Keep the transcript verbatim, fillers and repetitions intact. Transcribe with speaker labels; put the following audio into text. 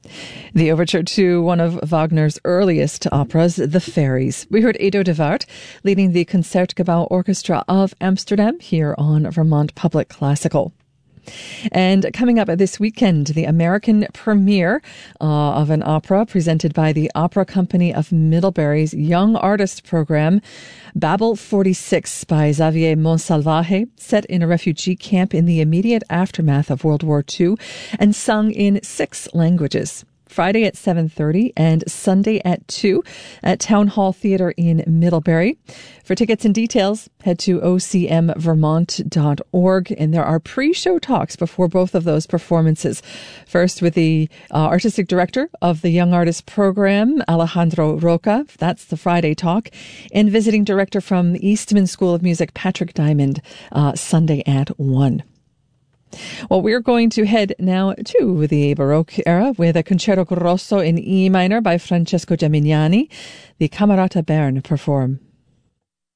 Speaker 1: The overture to one of Wagner's earliest operas, The Fairies. We heard Edo de Waard leading the Concertgebouw Orchestra of Amsterdam here on Vermont Public Classical. And coming up this weekend, the American premiere uh, of an opera presented by the Opera Company of Middlebury's Young Artist Program, Babel forty-six by Xavier Monsalvaje, set in a refugee camp in the immediate aftermath of World War Two and sung in six languages. Friday at seven thirty and Sunday at two at Town Hall Theatre in Middlebury. For tickets and details, head to o c m vermont dot org. And there are pre-show talks before both of those performances. First with the uh, artistic director of the Young Artist Program, Alejandro Roca. That's the Friday talk. And visiting director from the Eastman School of Music, Patrick Diamond, uh, Sunday at one. Well, we're going to head now to the Baroque era with a Concerto Grosso in E minor by Francesco Gemignani. The Camerata Bern perform.